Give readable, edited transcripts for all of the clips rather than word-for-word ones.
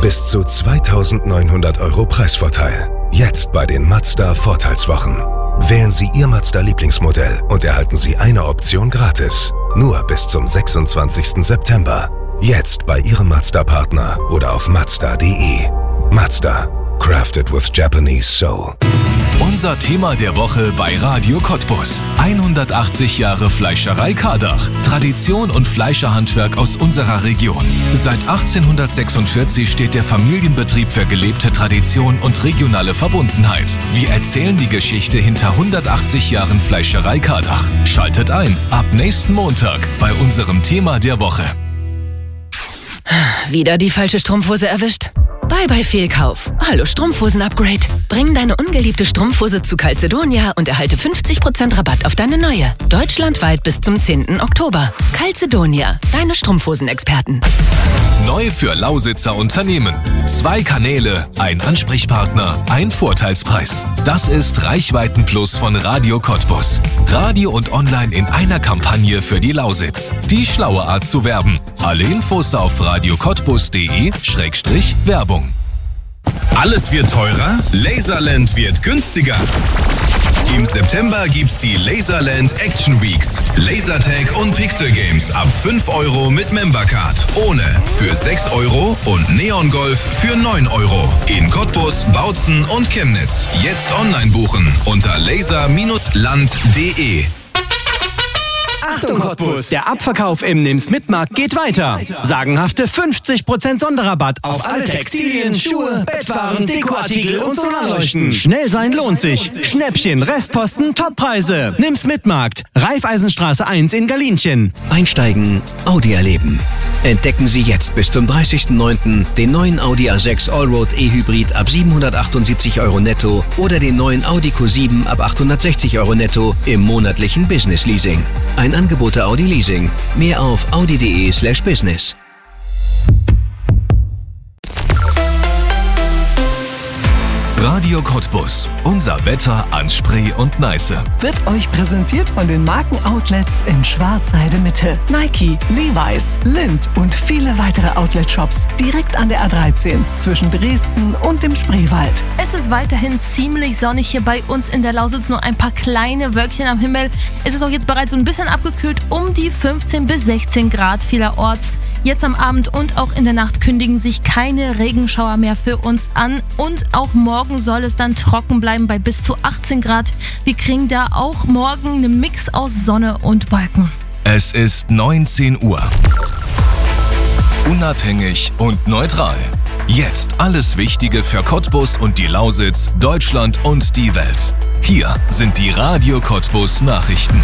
Bis zu 2.900 € Preisvorteil. Jetzt bei den Mazda Vorteilswochen. Wählen Sie Ihr Mazda-Lieblingsmodell und erhalten Sie eine Option gratis. Nur bis zum 26. September. Jetzt bei Ihrem Mazda-Partner oder auf Mazda.de. Mazda. Crafted with Japanese soul. Unser Thema der Woche bei Radio Cottbus. 180 Jahre Fleischerei Kardach. Tradition und Fleischerhandwerk aus unserer Region. Seit 1846 steht der Familienbetrieb für gelebte Tradition und regionale Verbundenheit. Wir erzählen die Geschichte hinter 180 Jahren Fleischerei Kardach. Schaltet ein, ab nächsten Montag bei unserem Thema der Woche. Wieder die falsche Strumpfhose erwischt? Bye Fehlkauf. Hallo Strumpfhosen-Upgrade. Bring deine ungeliebte Strumpfhose zu Calzedonia und erhalte 50% Rabatt auf deine neue. Deutschlandweit bis zum 10. Oktober. Calzedonia, deine Strumpfhosenexperten. Neu für Lausitzer Unternehmen. 2 Kanäle, ein Ansprechpartner, ein Vorteilspreis. Das ist Reichweitenplus von Radio Cottbus. Radio und online in einer Kampagne für die Lausitz. Die schlaue Art zu werben. Alle Infos auf radiocottbus.de/Werbung. Alles wird teurer, Laserland wird günstiger. Im September gibt's die Laserland Action Weeks. Lasertag und Pixel Games ab 5 € mit Membercard. Ohne für 6 € und Neon Golf für 9 €. In Cottbus, Bautzen und Chemnitz. Jetzt online buchen unter laser-land.de. Achtung Cottbus, der Abverkauf im Nimm's Mitmarkt geht weiter. Sagenhafte 50% Sonderrabatt auf alle Textilien, Schuhe, Bettwaren, Dekoartikel und Solarleuchten. Schnell sein lohnt sich. Schnäppchen, Restposten, Toppreise. Nimm's Mitmarkt, Raiffeisenstraße 1 in Galinchen. Einsteigen, Audi erleben. Entdecken Sie jetzt bis zum 30.09. den neuen Audi A6 Allroad E-Hybrid ab 778 € netto oder den neuen Audi Q7 ab 860 € netto im monatlichen Business Leasing. Ein Angebot der Audi Leasing. Mehr auf audi.de/business. Radio Cottbus. Unser Wetter an Spree und Neiße. Wird euch präsentiert von den Markenoutlets in Schwarzheide Mitte. Nike, Levi's, Lindt und viele weitere Outlet-Shops direkt an der A13 zwischen Dresden und dem Spreewald. Es ist weiterhin ziemlich sonnig hier bei uns in der Lausitz, nur ein paar kleine Wölkchen am Himmel. Es ist auch jetzt bereits so ein bisschen abgekühlt, um die 15 bis 16 Grad vielerorts. Jetzt am Abend und auch in der Nacht kündigen sich keine Regenschauer mehr für uns an und auch morgen soll es dann trocken bleiben bei bis zu 18 Grad. Wir kriegen da auch morgen einen Mix aus Sonne und Wolken. Es ist 19 Uhr. Unabhängig und neutral. Jetzt alles Wichtige für Cottbus und die Lausitz, Deutschland und die Welt. Hier sind die Radio Cottbus Nachrichten.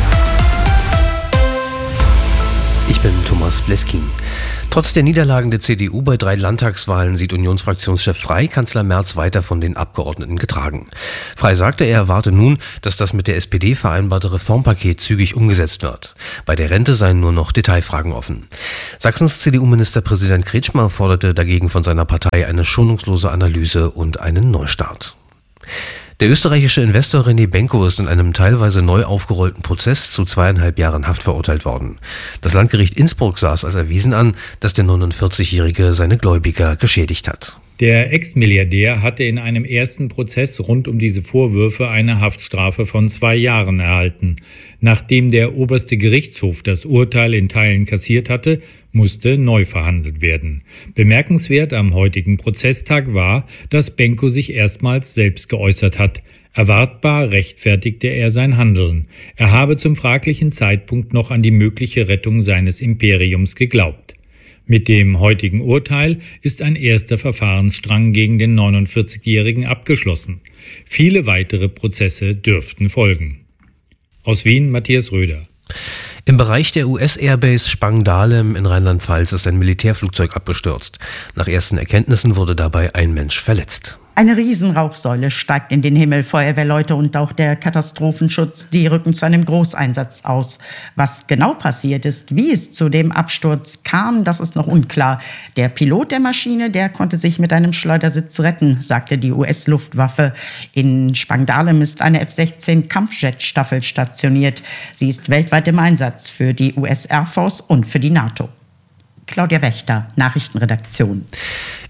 Ich bin Thomas Bleskin. Trotz der Niederlagen der CDU bei 3 Landtagswahlen sieht Unionsfraktionschef Frey Kanzler Merz weiter von den Abgeordneten getragen. Frey sagte, er erwarte nun, dass das mit der SPD vereinbarte Reformpaket zügig umgesetzt wird. Bei der Rente seien nur noch Detailfragen offen. Sachsens CDU-Ministerpräsident Kretschmer forderte dagegen von seiner Partei eine schonungslose Analyse und einen Neustart. Der österreichische Investor René Benko ist in einem teilweise neu aufgerollten Prozess zu 2,5 Jahren Haft verurteilt worden. Das Landgericht Innsbruck sah es als erwiesen an, dass der 49-Jährige seine Gläubiger geschädigt hat. Der Ex-Milliardär hatte in einem ersten Prozess rund um diese Vorwürfe eine Haftstrafe von 2 Jahren erhalten. Nachdem der oberste Gerichtshof das Urteil in Teilen kassiert hatte, musste neu verhandelt werden. Bemerkenswert am heutigen Prozesstag war, dass Benko sich erstmals selbst geäußert hat. Erwartbar rechtfertigte er sein Handeln. Er habe zum fraglichen Zeitpunkt noch an die mögliche Rettung seines Imperiums geglaubt. Mit dem heutigen Urteil ist ein erster Verfahrensstrang gegen den 49-Jährigen abgeschlossen. Viele weitere Prozesse dürften folgen. Aus Wien, Matthias Röder. Im Bereich der US-Airbase Spangdahlem in Rheinland-Pfalz ist ein Militärflugzeug abgestürzt. Nach ersten Erkenntnissen wurde dabei ein Mensch verletzt. Eine Riesenrauchsäule steigt in den Himmel. Feuerwehrleute und auch der Katastrophenschutz, die rücken zu einem Großeinsatz aus. Was genau passiert ist, wie es zu dem Absturz kam, das ist noch unklar. Der Pilot der Maschine, der konnte sich mit einem Schleudersitz retten, sagte die US-Luftwaffe. In Spangdahlem ist eine F-16-Kampfjet-Staffel stationiert. Sie ist weltweit im Einsatz für die US Air Force und für die NATO. Claudia Wächter, Nachrichtenredaktion.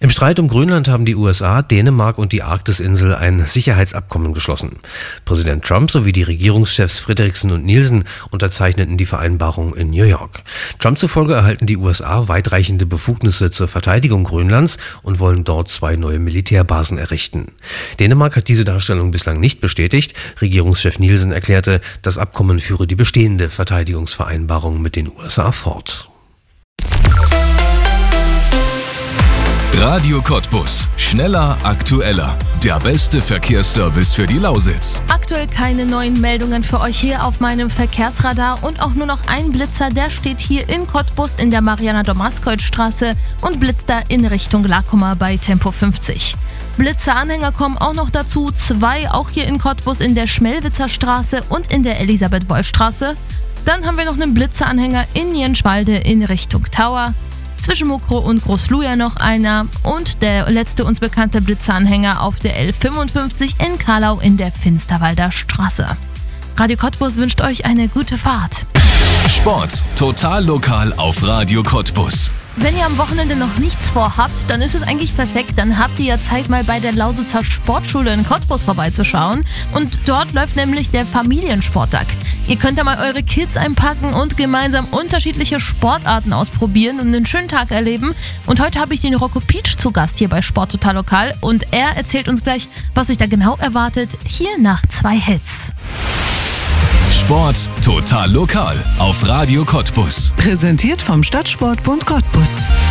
Im Streit um Grönland haben die USA, Dänemark und die Arktisinsel ein Sicherheitsabkommen geschlossen. Präsident Trump sowie die Regierungschefs Frederiksen und Nielsen unterzeichneten die Vereinbarung in New York. Trump zufolge erhalten die USA weitreichende Befugnisse zur Verteidigung Grönlands und wollen dort 2 neue Militärbasen errichten. Dänemark hat diese Darstellung bislang nicht bestätigt. Regierungschef Nielsen erklärte, das Abkommen führe die bestehende Verteidigungsvereinbarung mit den USA fort. Radio Cottbus. Schneller, aktueller. Der beste Verkehrsservice für die Lausitz. Aktuell keine neuen Meldungen für euch hier auf meinem Verkehrsradar und auch nur noch ein Blitzer, der steht hier in Cottbus in der Mariana-Domaskeuth-Straße und blitzt da in Richtung Lakoma bei Tempo 50. Blitzeranhänger kommen auch noch dazu, 2 auch hier in Cottbus in der Schmelwitzer Straße und in der Elisabeth-Wolf-Straße. Dann haben wir noch einen Blitzeranhänger in Jenschwalde in Richtung Tower. Zwischen Mokro und Großluja noch einer und der letzte uns bekannte Blitzeranhänger auf der L55 in Karlau in der Finsterwalder Straße. Radio Cottbus wünscht euch eine gute Fahrt. Sport. Total lokal auf Radio Cottbus. Wenn ihr am Wochenende noch nichts vorhabt, dann ist es eigentlich perfekt. Dann habt ihr ja Zeit, mal bei der Lausitzer Sportschule in Cottbus vorbeizuschauen. Und dort läuft nämlich der Familiensporttag. Ihr könnt da mal eure Kids einpacken und gemeinsam unterschiedliche Sportarten ausprobieren und einen schönen Tag erleben. Und heute habe ich den Rocco Pietsch zu Gast hier bei Sport Total Lokal. Und er erzählt uns gleich, was sich da genau erwartet, hier nach 2 Hits. Sport total lokal auf Radio Cottbus. Präsentiert vom Stadtsportbund Cottbus.